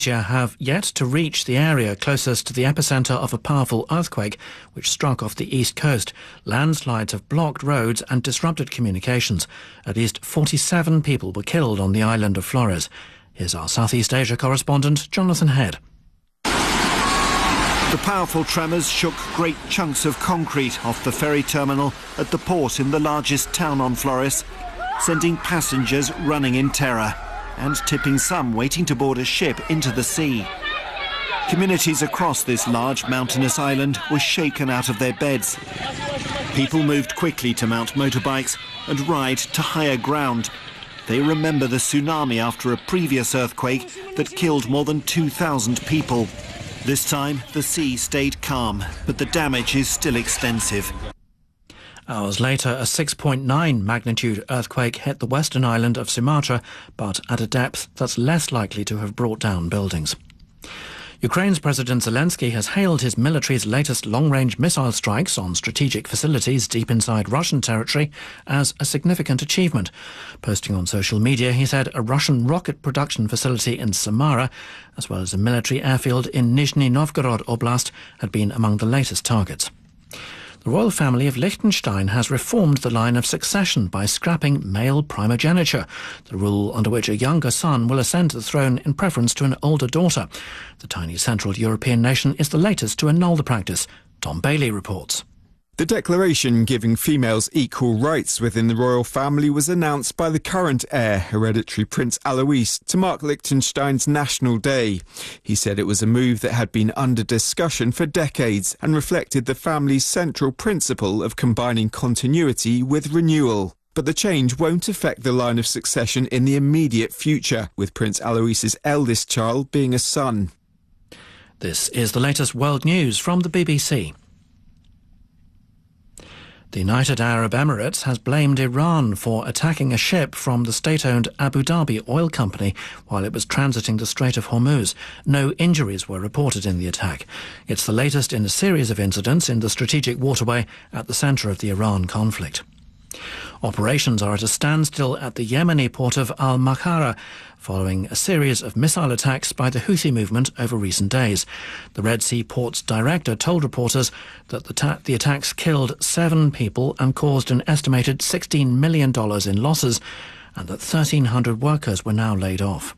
have yet to reach the area closest to the epicenter of a powerful earthquake which struck off the east coast. Landslides have blocked roads and disrupted communications. At least 47 people were killed on the island of Flores. Here's our Southeast Asia correspondent, Jonathan Head. The powerful tremors shook great chunks of concrete off the ferry terminal at the port in the largest town on Flores, sending passengers running in terror and tipping some waiting to board a ship into the sea. Communities across this large mountainous island were shaken out of their beds. People moved quickly to mount motorbikes and ride to higher ground. They remember the tsunami after a previous earthquake that killed more than 2,000 people. This time, the sea stayed calm, but the damage is still extensive. Hours later, a 6.9 magnitude earthquake hit the western island of Sumatra, but at a depth that's less likely to have brought down buildings. Ukraine's President Zelensky has hailed his military's latest long-range missile strikes on strategic facilities deep inside Russian territory as a significant achievement. Posting on social media, he said a Russian rocket production facility in Samara, as well as a military airfield in Nizhny Novgorod Oblast, had been among the latest targets. The royal family of Liechtenstein has reformed the line of succession by scrapping male primogeniture, the rule under which a younger son will ascend to the throne in preference to an older daughter. The tiny Central European nation is the latest to annul the practice. Tom Bailey reports. The declaration giving females equal rights within the royal family was announced by the current heir, hereditary Prince Alois, to mark Liechtenstein's National Day. He said it was a move that had been under discussion for decades and reflected the family's central principle of combining continuity with renewal. But the change won't affect the line of succession in the immediate future, with Prince Alois's eldest child being a son. This is the latest world news from the BBC. The United Arab Emirates has blamed Iran for attacking a ship from the state-owned Abu Dhabi oil company while it was transiting the Strait of Hormuz. No injuries were reported in the attack. It's the latest in a series of incidents in the strategic waterway at the centre of the Iran conflict. Operations are at a standstill at the Yemeni port of Al-Makhara following a series of missile attacks by the Houthi movement over recent days. The Red Sea port's director told reporters that the attacks killed 7 people and caused an estimated $16 million in losses, and that 1,300 workers were now laid off.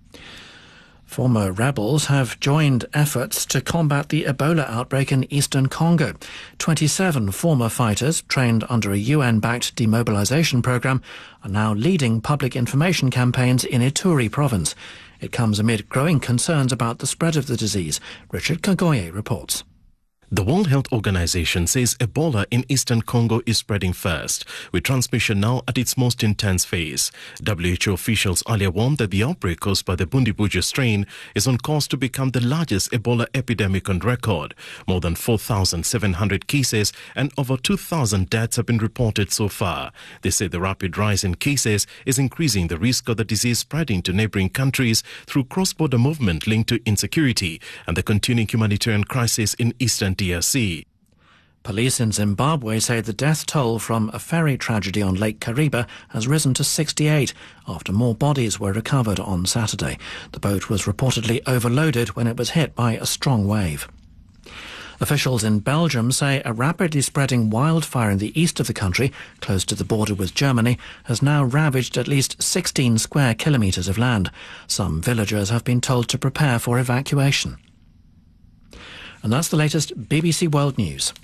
Former rebels have joined efforts to combat the Ebola outbreak in eastern Congo. 27 former fighters, trained under a UN-backed demobilization program, are now leading public information campaigns in Ituri province. It comes amid growing concerns about the spread of the disease. Richard Kagoye reports. The World Health Organization says Ebola in eastern Congo is spreading fast, with transmission now at its most intense phase. WHO officials earlier warned that the outbreak caused by the Bundibugyo strain is on course to become the largest Ebola epidemic on record. More than 4,700 cases and over 2,000 deaths have been reported so far. They say the rapid rise in cases is increasing the risk of the disease spreading to neighboring countries through cross-border movement linked to insecurity and the continuing humanitarian crisis in eastern DRC. Police in Zimbabwe say the death toll from a ferry tragedy on Lake Kariba has risen to 68 after more bodies were recovered on Saturday. The boat was reportedly overloaded when it was hit by a strong wave. Officials in Belgium say a rapidly spreading wildfire in the east of the country, close to the border with Germany, has now ravaged at least 16 square kilometres of land. Some villagers have been told to prepare for evacuation. And that's the latest BBC World News.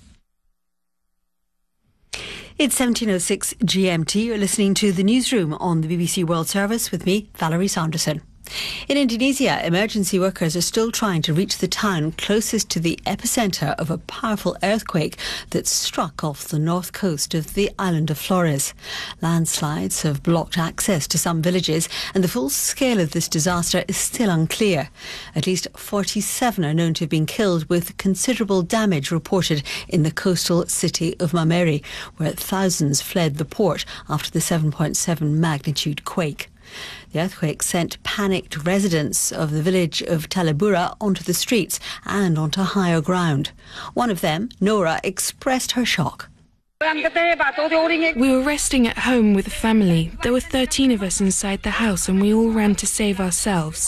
It's 17:06 GMT. You're listening to the newsroom on the BBC World Service with me, Valerie Sanderson. In Indonesia, emergency workers are still trying to reach the town closest to the epicentre of a powerful earthquake that struck off the north coast of the island of Flores. Landslides have blocked access to some villages, and the full scale of this disaster is still unclear. At least 47 are known to have been killed, with considerable damage reported in the coastal city of Mamere, where thousands fled the port after the 7.7 magnitude quake. The earthquake sent panicked residents of the village of Talebura onto the streets and onto higher ground. One of them, Nora, expressed her shock. We were resting at home with the family. There were 13 of us inside the house and we all ran to save ourselves.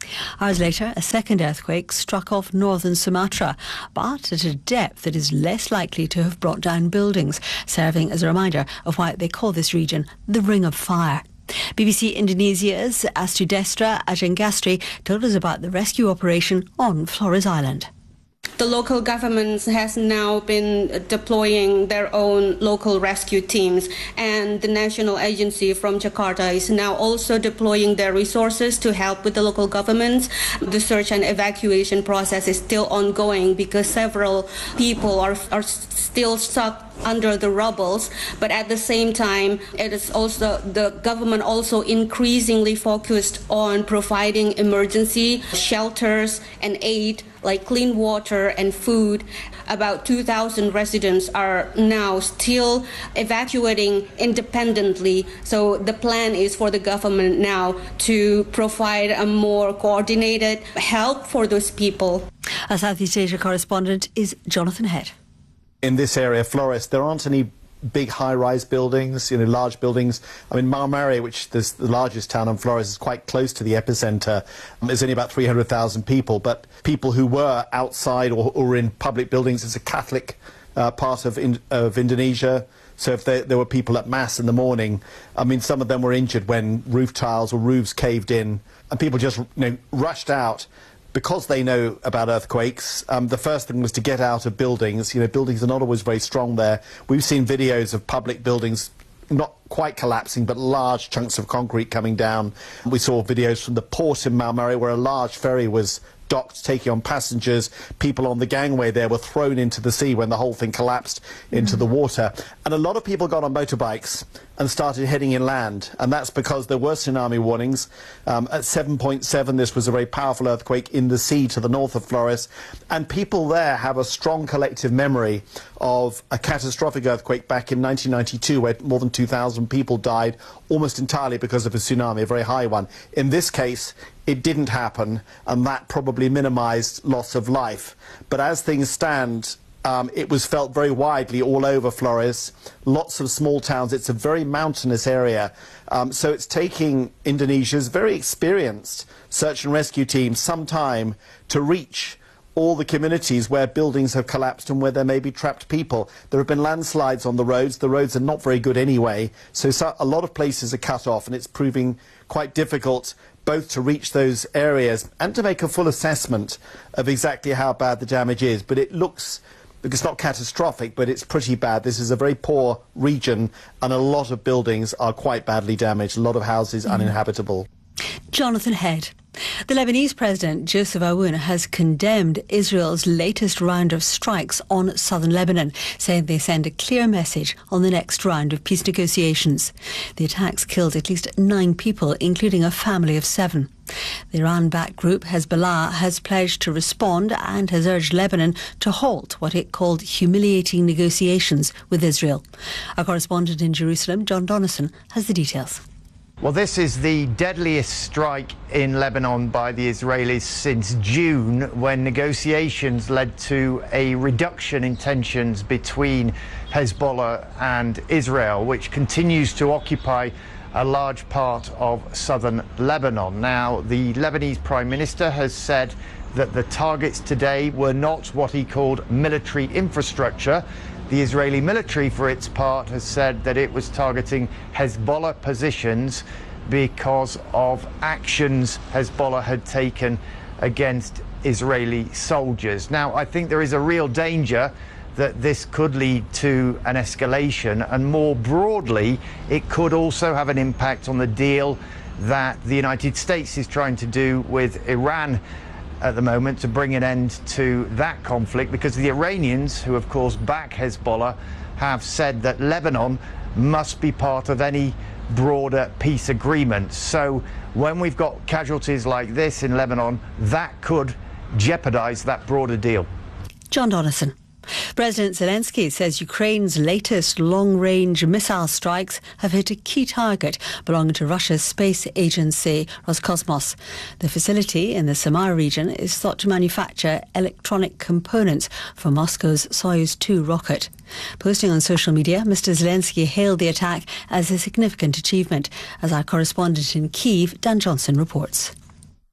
Hours later, a second earthquake struck off northern Sumatra, but at a depth that is less likely to have brought down buildings, serving as a reminder of why they call this region the Ring of Fire. BBC Indonesia's Astu Destra Ajengastri told us about the rescue operation on Flores Island. The local government has now been deploying their own local rescue teams, and the national agency from Jakarta is now also deploying their resources to help with the local governments. The search and evacuation process is still ongoing because several people are still stuck under the rubbles, but at the same time it is also the government also increasingly focused on providing emergency shelters and aid like clean water and food. About 2,000 residents are now still evacuating independently, so the plan is for the government now to provide a more coordinated help for those people. Our Southeast Asia correspondent is Jonathan Head. In this area, Flores, there aren't any big high-rise buildings, large buildings. I mean, Maumere, which is the largest town on Flores, is quite close to the epicenter. There's only about 300,000 people, but people who were outside or in public buildings, it's a Catholic part of Indonesia. So if there were people at Mass in the morning, I mean, some of them were injured when roof tiles or roofs caved in, and people just rushed out. Because they know about earthquakes, the first thing was to get out of buildings. Buildings are not always very strong there. We've seen videos of public buildings not quite collapsing, but large chunks of concrete coming down. We saw videos from the port in Maumere where a large ferry was docked, taking on passengers. People on the gangway there were thrown into the sea when the whole thing collapsed into the water. And a lot of people got on motorbikes and started heading inland, and that's because there were tsunami warnings. At 7.7, this was a very powerful earthquake in the sea to the north of Flores, and people there have a strong collective memory of a catastrophic earthquake back in 1992 where more than 2,000 people died almost entirely because of a tsunami, a very high one. In this case, it didn't happen, and that probably minimized loss of life. But as things stand, it was felt very widely all over Flores, lots of small towns. It's a very mountainous area, so it's taking Indonesia's very experienced search and rescue team some time to reach all the communities where buildings have collapsed and where there may be trapped people. There have been landslides on the roads. The roads are not very good anyway, so a lot of places are cut off, and it's proving quite difficult both to reach those areas and to make a full assessment of exactly how bad the damage is. But it looks, it's not catastrophic, but it's pretty bad. This is a very poor region, and a lot of buildings are quite badly damaged, a lot of houses uninhabitable. Jonathan Head. The Lebanese President Joseph Aoun has condemned Israel's latest round of strikes on southern Lebanon, saying they send a clear message on the next round of peace negotiations. The attacks killed at least 9 people, including a family of 7. The Iran-backed group Hezbollah has pledged to respond and has urged Lebanon to halt what it called humiliating negotiations with Israel. Our correspondent in Jerusalem, John Donnison, has the details. Well, this is the deadliest strike in Lebanon by the Israelis since June, when negotiations led to a reduction in tensions between Hezbollah and Israel, which continues to occupy a large part of southern Lebanon. Now, the Lebanese Prime Minister has said that the targets today were not what he called military infrastructure. The Israeli military, for its part, has said that it was targeting Hezbollah positions because of actions Hezbollah had taken against Israeli soldiers. Now, I think there is a real danger that this could lead to an escalation, and more broadly, it could also have an impact on the deal that the United States is trying to do with Iran at the moment to bring an end to that conflict, because the Iranians, who of course back Hezbollah, have said that Lebanon must be part of any broader peace agreement. So when we've got casualties like this in Lebanon, that could jeopardize that broader deal. John Donnison. President Zelensky says Ukraine's latest long-range missile strikes have hit a key target belonging to Russia's space agency Roscosmos. The facility in the Samara region is thought to manufacture electronic components for Moscow's Soyuz 2 rocket. Posting on social media, Mr. Zelensky hailed the attack as a significant achievement. As our correspondent in Kyiv, Dan Johnson, reports.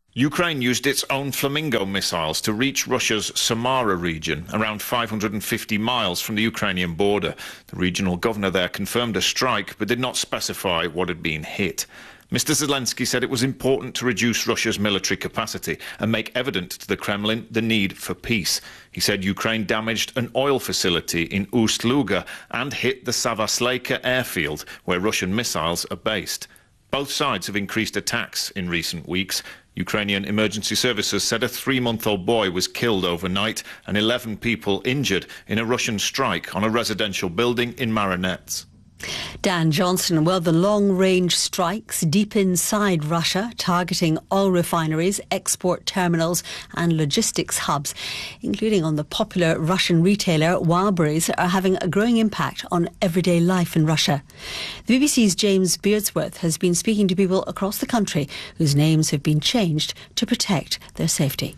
Ukraine used its own Flamingo missiles to reach Russia's Samara region, around 550 miles from the Ukrainian border. The regional governor there confirmed a strike, but did not specify what had been hit. Mr. Zelensky said it was important to reduce Russia's military capacity and make evident to the Kremlin the need for peace. He said Ukraine damaged an oil facility in Ust-Luga and hit the Savasleika airfield, where Russian missiles are based. Both sides have increased attacks in recent weeks. Ukrainian emergency services said a 3-month-old boy was killed overnight and 11 people injured in a Russian strike on a residential building in Marinets. Dan Johnson. Well, the long-range strikes deep inside Russia, targeting oil refineries, export terminals and logistics hubs, including on the popular Russian retailer Wildberries, are having a growing impact on everyday life in Russia. The BBC's James Beardsworth has been speaking to people across the country whose names have been changed to protect their safety.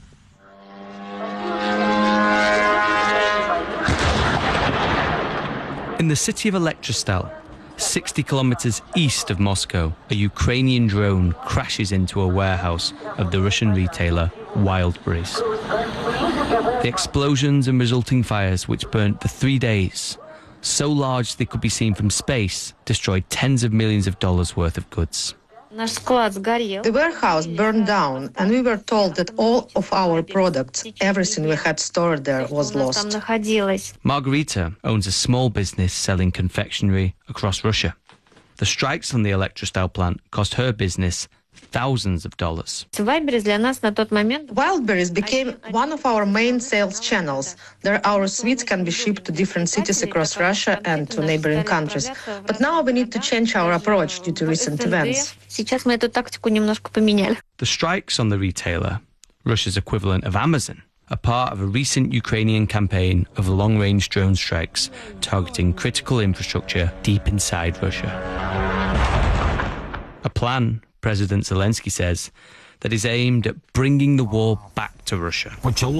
In the city of Elektrostal, 60 kilometres east of Moscow, a Ukrainian drone crashes into a warehouse of the Russian retailer Wildberries. The explosions and resulting fires, which burnt for 3 days, so large they could be seen from space, destroyed tens of millions of dollars worth of goods. The warehouse burned down, and we were told that all of our products, everything we had stored there, was lost. Margarita owns a small business selling confectionery across Russia. The strikes on the Elektrostal plant cost her business thousands of dollars. Wildberries became one of our main sales channels. There our sweets can be shipped to different cities across Russia and to neighboring countries. But now we need to change our approach due to recent events. The strikes on the retailer, Russia's equivalent of Amazon, are part of a recent Ukrainian campaign of long-range drone strikes targeting critical infrastructure deep inside Russia. A plan, President Zelensky says, that is aimed at bringing the war back to Russia.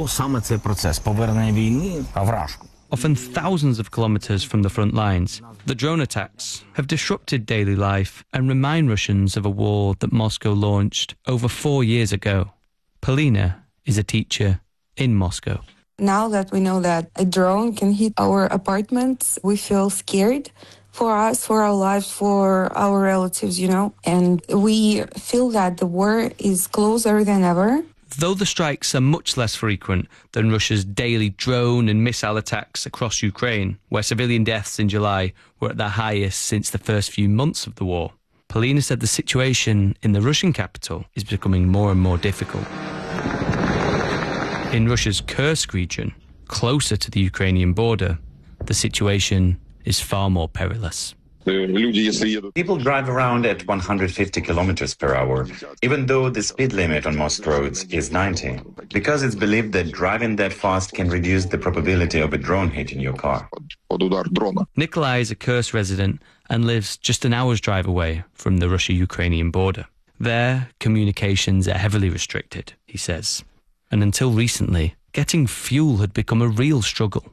Often thousands of kilometres from the front lines, the drone attacks have disrupted daily life and remind Russians of a war that Moscow launched over 4 years ago. Polina is a teacher in Moscow. Now that we know that a drone can hit our apartments, we feel scared for us, for our lives, for our relatives, and we feel that the war is closer than ever. Though the strikes are much less frequent than Russia's daily drone and missile attacks across Ukraine, where civilian deaths in July were at their highest since the first few months of the war, Polina said the situation in the Russian capital is becoming more and more difficult. In Russia's Kursk region, closer to the Ukrainian border, the situation is far more perilous. People drive around at 150 kilometers per hour, even though the speed limit on most roads is 90, because it's believed that driving that fast can reduce the probability of a drone hitting your car. Nikolai is a Kursk resident and lives just an hour's drive away from the Russia-Ukrainian border. There, communications are heavily restricted, he says. And until recently, getting fuel had become a real struggle.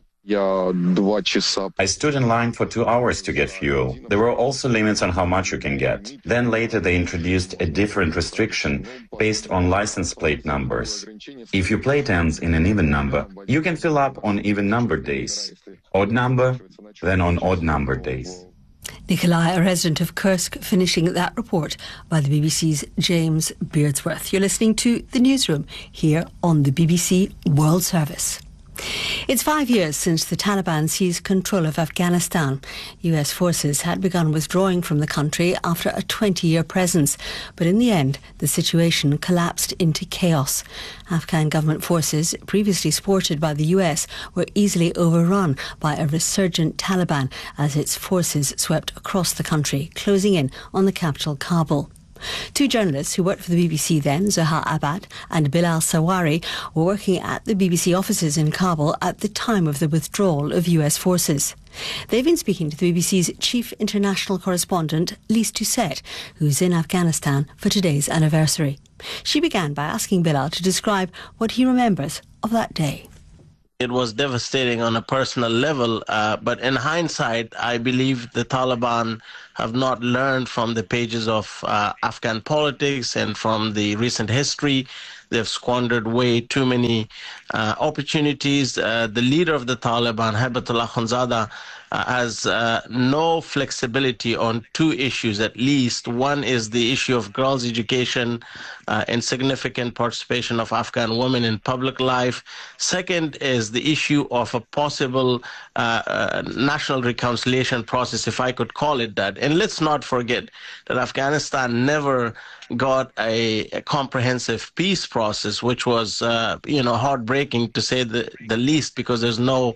I stood in line for 2 hours to get fuel. There were also limits on how much you can get. Then later they introduced a different restriction based on license plate numbers. If your plate ends in an even number, you can fill up on even numbered days. Odd number, then on odd numbered days. Nikolai, a resident of Kursk, finishing that report by the BBC's James Beardsworth. You're listening to The Newsroom here on the BBC World Service. It's 5 years since the Taliban seized control of Afghanistan. US forces had begun withdrawing from the country after a 20-year presence, but in the end, the situation collapsed into chaos. Afghan government forces, previously supported by the US, were easily overrun by a resurgent Taliban as its forces swept across the country, closing in on the capital, Kabul. Two journalists who worked for the BBC then, Zoha Abad and Bilal Sawari, were working at the BBC offices in Kabul at the time of the withdrawal of US forces. They've been speaking to the BBC's chief international correspondent, Lise Doucet, who's in Afghanistan for today's anniversary. She began by asking Bilal to describe what he remembers of that day. It was devastating on a personal level, but in hindsight, I believe the Taliban have not learned from the pages of Afghan politics and from the recent history. They've squandered way too many opportunities. The leader of the Taliban, Haibatullah Akhundzada, has no flexibility on two issues at least. One is the issue of girls' education and significant participation of Afghan women in public life. Second is the issue of a possible national reconciliation process, if I could call it that. And let's not forget that Afghanistan never got a comprehensive peace process, which was, heartbreaking to say the least, because there's no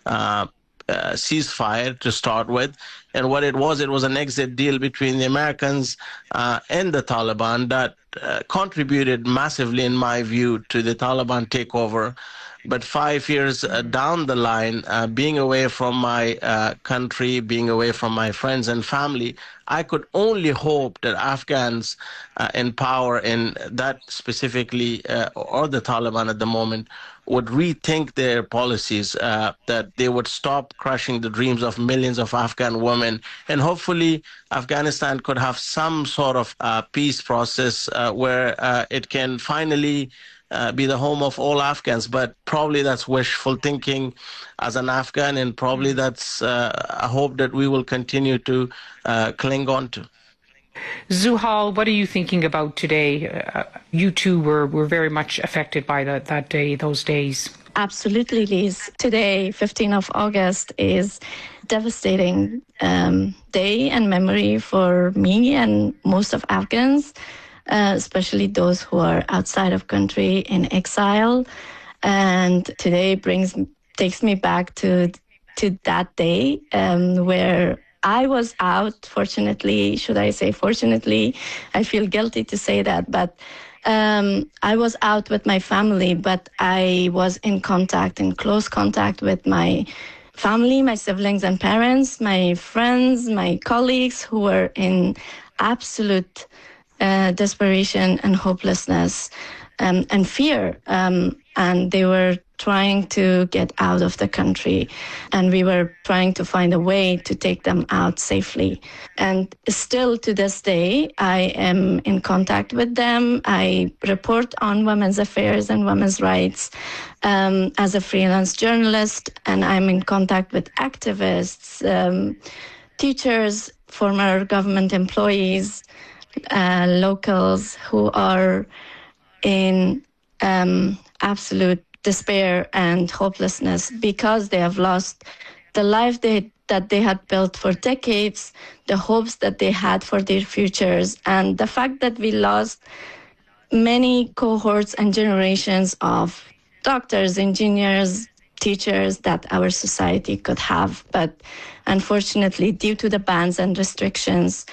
ceasefire to start with. And what it was an exit deal between the Americans and the Taliban that contributed massively, in my view, to the Taliban takeover. But 5 years down the line, being away from my country, being away from my friends and family, I could only hope that Afghans in power, and that specifically, or the Taliban at the moment, would rethink their policies, that they would stop crushing the dreams of millions of Afghan women. And hopefully Afghanistan could have some sort of peace process where it can finally be the home of all Afghans. But probably that's wishful thinking as an Afghan, and probably that's a hope that we will continue to cling on to. Zuhal, what are you thinking about today? You too were very much affected by that day, those days. Absolutely, Liz. Today, 15th of August, is devastating day and memory for me and most of Afghans, especially those who are outside of country in exile. And today takes me back to that day where I was out, fortunately. Should I say fortunately? I feel guilty to say that, but I was out with my family, but I was in close contact with my family, my siblings and parents, my friends, my colleagues who were in absolute desperation and hopelessness and fear. And they were trying to get out of the country, and we were trying to find a way to take them out safely. And still to this day, I am in contact with them. I report on women's affairs and women's rights as a freelance journalist, and I'm in contact with activists, teachers, former government employees, locals who are in absolute despair and hopelessness because they have lost the life that they had built for decades, the hopes that they had for their futures, and the fact that we lost many cohorts and generations of doctors, engineers, teachers that our society could have. But unfortunately, due to the bans and restrictions,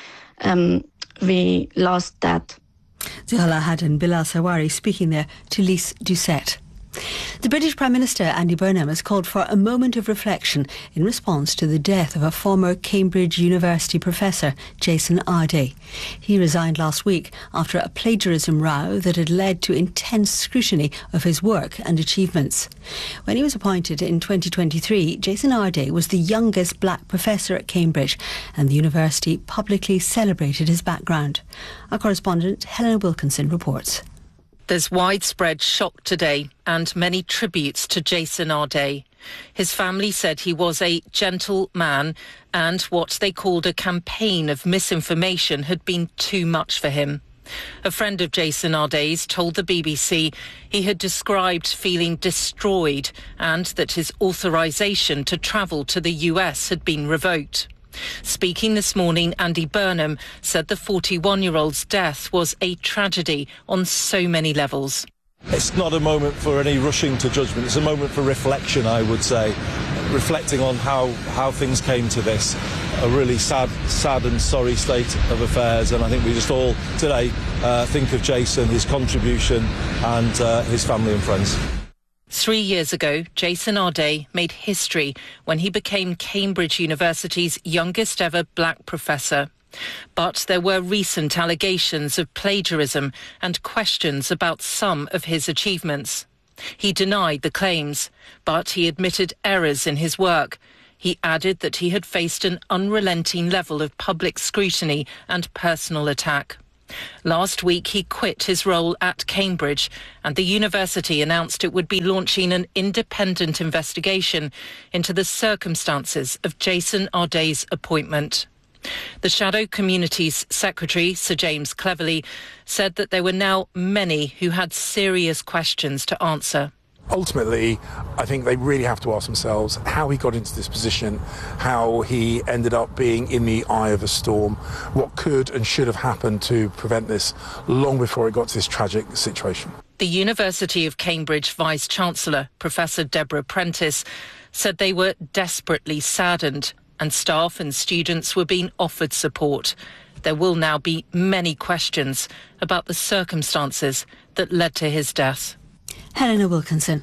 we lost that. Zuhal Ahad and Bilal Sawari speaking there to Lise Doucette. The British Prime Minister Andy Burnham has called for a moment of reflection in response to the death of a former Cambridge University professor, Jason Ardey. He resigned last week after a plagiarism row that had led to intense scrutiny of his work and achievements. When he was appointed in 2023, Jason Ardey was the youngest black professor at Cambridge, and the university publicly celebrated his background. Our correspondent Helena Wilkinson reports. There's widespread shock today and many tributes to Jason Ardey. His family said he was a gentle man and what they called a campaign of misinformation had been too much for him. A friend of Jason Ardey's told the BBC he had described feeling destroyed and that his authorisation to travel to the US had been revoked. Speaking this morning, Andy Burnham said the 41-year-old's death was a tragedy on so many levels. It's not a moment for any rushing to judgment. It's a moment for reflection, I would say, reflecting on how things came to this. A really sad and sorry state of affairs, and I think we just all today think of Jason, his contribution and his family and friends. 3 years ago, Jason Ardey made history when he became Cambridge University's youngest ever black professor. But there were recent allegations of plagiarism and questions about some of his achievements. He denied the claims, but he admitted errors in his work. He added that he had faced an unrelenting level of public scrutiny and personal attack. Last week, he quit his role at Cambridge, and the university announced it would be launching an independent investigation into the circumstances of Jason Arday's appointment. The Shadow Community's secretary, Sir James Cleverly, said that there were now many who had serious questions to answer. Ultimately, I think they really have to ask themselves how he got into this position, how he ended up being in the eye of a storm, what could and should have happened to prevent this long before it got to this tragic situation. The University of Cambridge Vice-Chancellor, Professor Deborah Prentice, said they were desperately saddened and staff and students were being offered support. There will now be many questions about the circumstances that led to his death. Helena Wilkinson.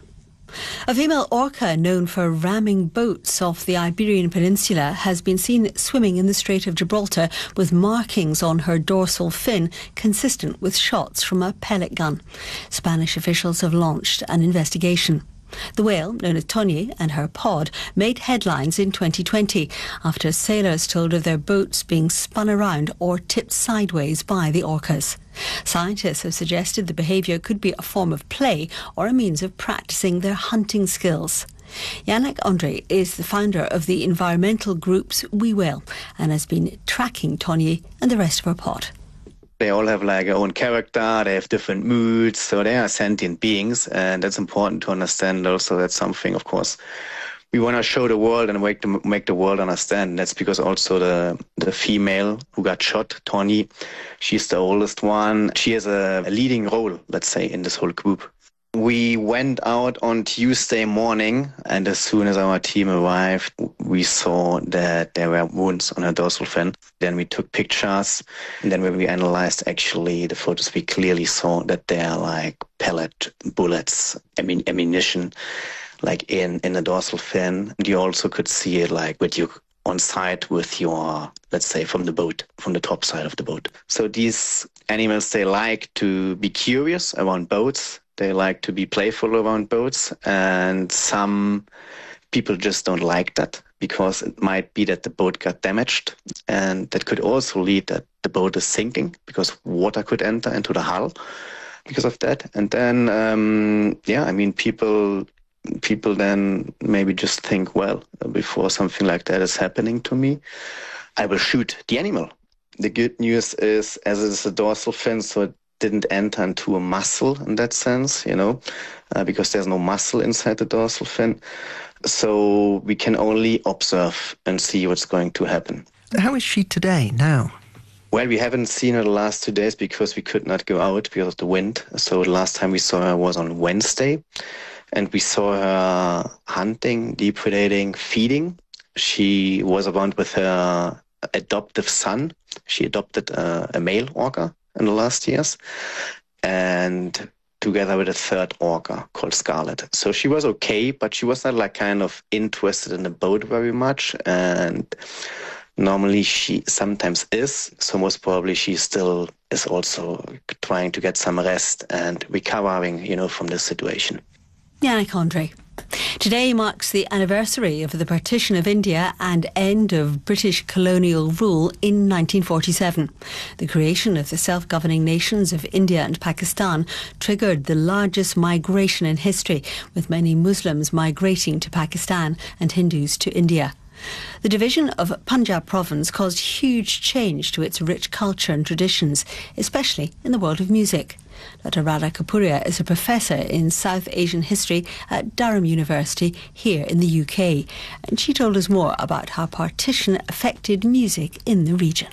A female orca known for ramming boats off the Iberian Peninsula has been seen swimming in the Strait of Gibraltar with markings on her dorsal fin consistent with shots from a pellet gun. Spanish officials have launched an investigation. The whale, known as Tony, and her pod made headlines in 2020 after sailors told of their boats being spun around or tipped sideways by the orcas. Scientists have suggested the behaviour could be a form of play or a means of practising their hunting skills. Yannick Andre is the founder of the environmental groups We Whale and has been tracking Tony and the rest of her pod. They all have like their own character, they have different moods, so they are sentient beings, and that's important to understand also. That's something, of course, we want to show the world and make the world understand. And that's because also the female who got shot, Tony, she's the oldest one. She has a leading role, let's say, in this whole group. We went out on Tuesday morning, and as soon as our team arrived, we saw that there were wounds on her dorsal fin. Then we took pictures, and then when we analyzed actually the photos, we clearly saw that they are like pellet bullets, ammunition, like in the dorsal fin. And you also could see it like with you on site with your, let's say, from the boat, from the top side of the boat. So these animals, they like to be curious around boats. They like to be playful around boats, and some people just don't like that because it might be that the boat got damaged, and that could also lead that the boat is sinking because water could enter into the hull because of that. And then, people then maybe just think, well, before something like that is happening to me, I will shoot the animal. The good news is, as it is a dorsal fin, so it didn't enter into a muscle in that sense, because there's no muscle inside the dorsal fin. So we can only observe and see what's going to happen. How is she today, now? Well, we haven't seen her the last 2 days because we could not go out because of the wind. So the last time we saw her was on Wednesday, and we saw her hunting, depredating, feeding. She was around with her adoptive son. She adopted a male orca in the last years, and together with a third orca called Scarlet. So she was okay, but she was not like kind of interested in the boat very much, and normally she sometimes is, so most probably she still is also trying to get some rest and recovering, from this situation. Yannick Andre. Today marks the anniversary of the partition of India and end of British colonial rule in 1947. The creation of the self-governing nations of India and Pakistan triggered the largest migration in history, with many Muslims migrating to Pakistan and Hindus to India. The division of Punjab province caused huge change to its rich culture and traditions, especially in the world of music. Dr. Radha Kapuria is a professor in South Asian history at Durham University here in the UK, and she told us more about how partition affected music in the region.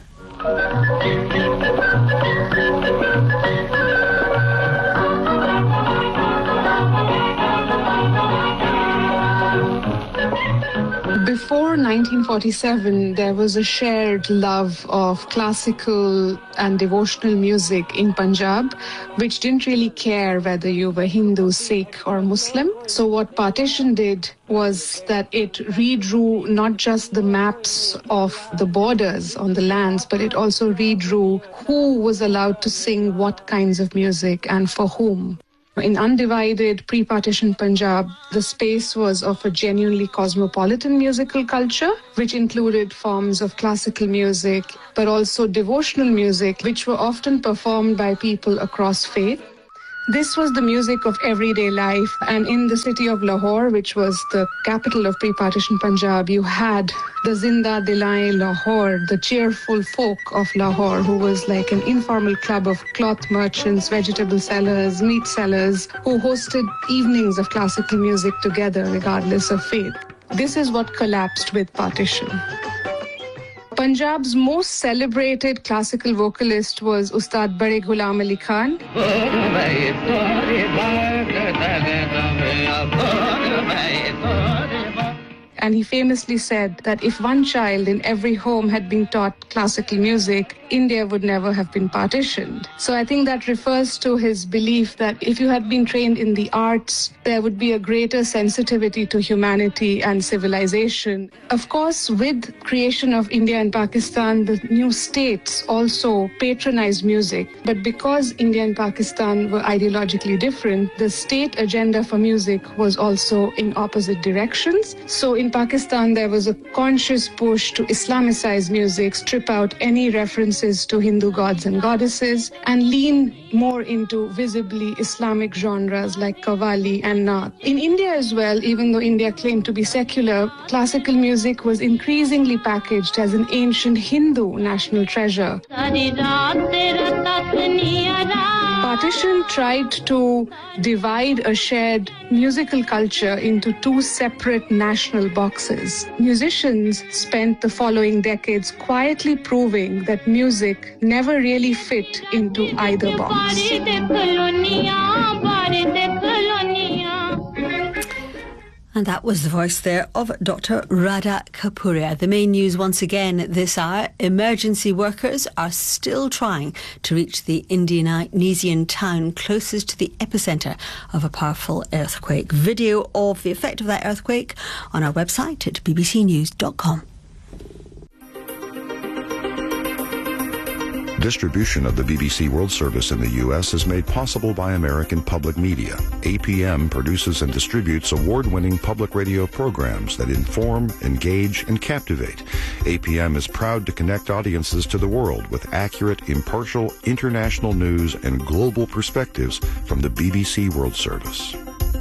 Before 1947, there was a shared love of classical and devotional music in Punjab, which didn't really care whether you were Hindu, Sikh or Muslim. So what partition did was that it redrew not just the maps of the borders on the lands, but it also redrew who was allowed to sing what kinds of music and for whom. In undivided pre-partition Punjab, the space was of a genuinely cosmopolitan musical culture, which included forms of classical music, but also devotional music, which were often performed by people across faith. This was the music of everyday life, and in the city of Lahore, which was the capital of pre-partition Punjab, you had the Zinda Dilaye Lahore, the cheerful folk of Lahore, who was like an informal club of cloth merchants, vegetable sellers, meat sellers, who hosted evenings of classical music together regardless of faith. This is what collapsed with partition. Punjab's most celebrated classical vocalist was Ustad Bade Ghulam Ali Khan. And he famously said that if one child in every home had been taught classical music, India would never have been partitioned. So I think that refers to his belief that if you had been trained in the arts, there would be a greater sensitivity to humanity and civilization. Of course, with creation of India and Pakistan, the new states also patronized music. But because India and Pakistan were ideologically different, the state agenda for music was also in opposite directions. So in Pakistan, there was a conscious push to Islamicize music, strip out any references to Hindu gods and goddesses, and lean more into visibly Islamic genres like Qawwali and Naat. In India as well, even though India claimed to be secular, classical music was increasingly packaged as an ancient Hindu national treasure. Partition tried to divide a shared musical culture into two separate national boxes. Musicians spent the following decades quietly proving that music never really fit into either box. And that was the voice there of Dr. Radha Kapuria. The main news once again this hour, emergency workers are still trying to reach the Indonesian town closest to the epicentre of a powerful earthquake. Video of the effect of that earthquake on our website at bbcnews.com. Distribution of the BBC World Service in the U.S. is made possible by American Public Media. APM produces and distributes award-winning public radio programs that inform, engage, and captivate. APM is proud to connect audiences to the world with accurate, impartial, international news and global perspectives from the BBC World Service.